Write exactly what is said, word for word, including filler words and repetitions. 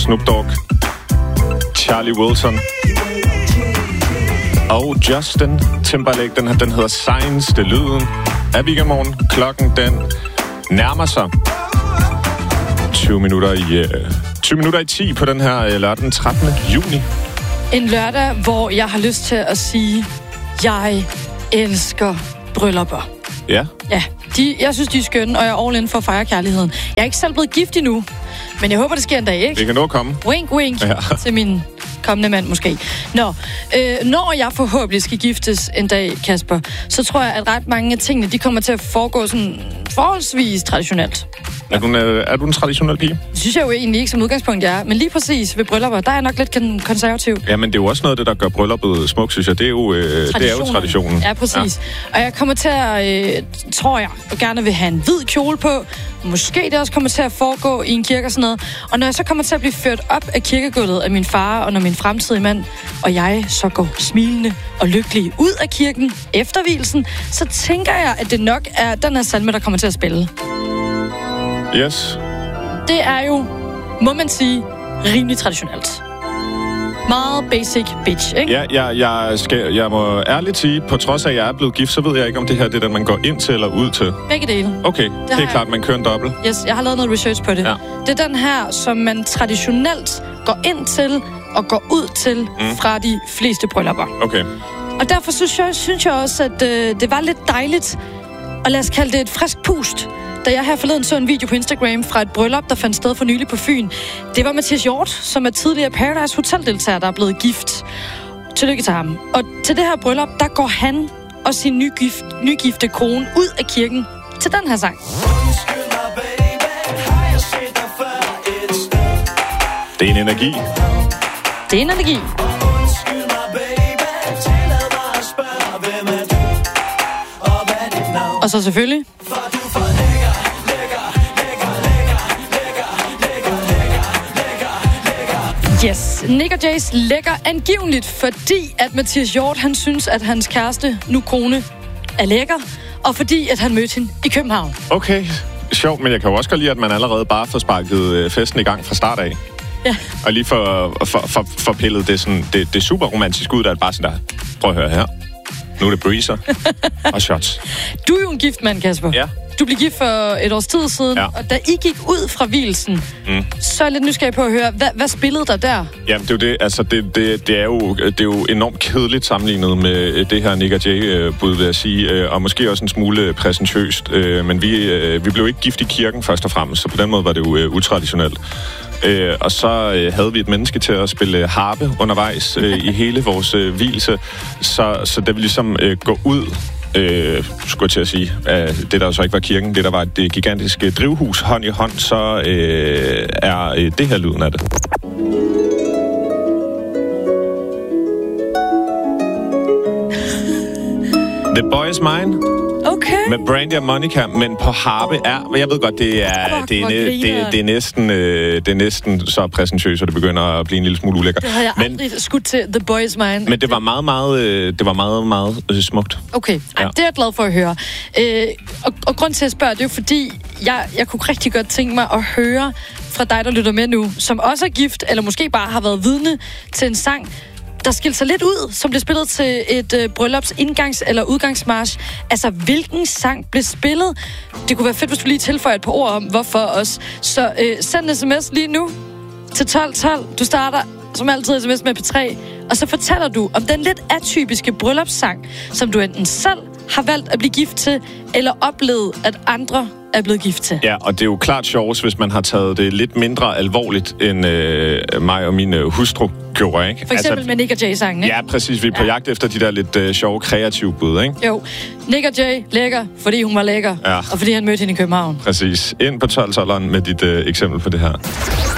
Snoop Dogg, Charlie Wilson og Justin Timberlake. Den her, den hedder Signs. Det er lyden af Weekendmorgen. Klokken, den nærmer sig tyve minutter i, uh, tyve minutter i ti på den her uh, lørdag den trettende juni. En lørdag, hvor jeg har lyst til at sige, jeg elsker bryllupper. Ja. Ja, de, jeg synes, de er skønne, og jeg er all in for at fejre kærligheden. Jeg er ikke selv blevet gift endnu, men jeg håber, det sker en dag, ikke? Det kan nå at komme. Wink, wink ja. Til min kommende mand måske. Nå, øh, når jeg forhåbentlig skal giftes en dag, Kasper, så tror jeg, at ret mange af tingene, de kommer til at foregå sådan forholdsvis traditionelt. Er du, en, er du en traditionel pige? Det synes jeg jo egentlig ikke som udgangspunkt, jeg er. Men lige præcis ved bryllupper, der er jeg nok lidt konservativ. Ja, men det er jo også noget af det, der gør brylluppet smukt, synes jeg. Det er jo, øh, det er jo traditionen. Ja, præcis. Ja. Og jeg kommer til at, øh, tror jeg, og gerne vil have en hvid kjole på. Måske det også kommer til at foregå i en kirke og sådan noget. Og når jeg så kommer til at blive ført op af kirkegulvet af min far, og når min fremtidige mand og jeg så går smilende og lykkelige ud af kirken efter vielsen, så tænker jeg, at det nok er den her salme, der kommer til at spille. Yes. Det er jo, må man sige, rimelig traditionelt. Meget basic bitch, ikke? Ja, jeg, jeg, skal, jeg må ærligt sige, på trods af, at jeg er blevet gift, så ved jeg ikke, om det her det er den, man går ind til eller ud til. Begge dele. Okay, det, det er jeg... klart, man kører en dobbelt. Yes, jeg har lavet noget research på det. Ja. Det er den her, som man traditionelt går ind til og går ud til mm. fra de fleste bryllupper. Okay. Og derfor synes jeg, synes jeg også, at øh, det var lidt dejligt, og lad os kalde det et frisk pust, da jeg her forleden så en video på Instagram fra et bryllup, der fandt sted for nylig på Fyn. Det var Mathias Hjort, som er tidligere Paradise Hotel-deltager, der er blevet gift. Tillykke til ham. Og til det her bryllup, der går han og sin nygift, nygifte kone ud af kirken til den her sang. Det er en energi. Det er en energi. Og så selvfølgelig... Yes, Nick og Jace lækker angiveligt, fordi at Mathias Hjort, han synes, at hans kæreste, nu kone, er lækker, og fordi at han mødte hende i København. Okay, sjovt, men jeg kan jo også godt lide, at man allerede bare får sparket festen i gang fra start af. Ja. Og lige for, for, for, for pillet det, sådan, det, det super romantisk ud, der er bare sådan der, prøv at høre her. Nu er det breezer og shots. Du er jo en gift mand, Kasper. Ja. Du blev gift for et års tid siden, ja. Og da I gik ud fra vielsen, mm. så er jeg lidt nysgerrig på at høre, hvad, hvad spillede der der? Jamen, det er jo det, altså, det, det, det, er jo, det er jo enormt kedeligt sammenlignet med det her Nick og Jay-bud, vil jeg sige, og måske også en smule præsentøst, men vi, vi blev ikke gift i kirken først og fremmest, så på den måde var det jo utraditionelt. Øh, og så øh, havde vi et menneske til at spille harpe undervejs øh, i hele vores øh, vielse, så, så da vi ligesom øh, går ud, øh, skulle jeg til at sige, øh, det der så ikke var kirken, det der var et gigantisk øh, drivhus hånd i hånd, så øh, er øh, det her lyden af det. The Boy Is Mine. Okay. Med Brandy og Monica, men på harpe er... Jeg ved godt, det er, det er, det, det, det er, næsten, øh, det er næsten så præsentøst, så det begynder at blive en lille smule ulækker. Det havde jeg men, aldrig skudt til The Boy Is Mine. Men det var meget, meget, øh, det var meget, meget øh, smukt. Okay, Ej, ja. Det er jeg glad for at høre. Øh, og, og grund til at spørge, det er jo fordi, jeg, jeg kunne rigtig godt tænke mig at høre fra dig, der lytter med nu, som også er gift, eller måske bare har været vidne til en sang, der skilte sig lidt ud, som blev spillet til et øh, bryllups indgangs- eller udgangsmarch. Altså, hvilken sang blev spillet? Det kunne være fedt, hvis du lige tilføjer et par ord om, hvorfor også. Så øh, send en sms lige nu til tolv tolv. Du starter som altid sms med P tre, og så fortæller du om den lidt atypiske bryllupssang, som du enten selv har valgt at blive gift til, eller oplevet, at andre er blevet gift til. Ja, og det er jo klart sjovt, hvis man har taget det lidt mindre alvorligt, end øh, mig og min øh, hustru gjorde, ikke? For eksempel altså, med Nick og Jay-sangen, ikke? Ja, præcis. Vi er på ja. jagt efter de der lidt øh, sjove, kreative bud, ikke? Jo. Nick og Jay, lækker, fordi hun var lækker, ja. Og fordi han mødte hende i København. Præcis. Ind på tolv tolveren med dit øh, eksempel på det her.